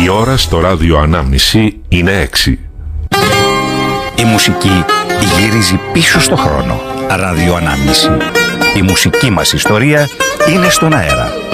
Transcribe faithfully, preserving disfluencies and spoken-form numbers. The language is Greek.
Η ώρα στο ράδιο Ανάμνηση είναι έξι. Η μουσική γυρίζει πίσω στο χρόνο. Ράδιο Ανάμνηση. Η μουσική μας ιστορία είναι στον αέρα.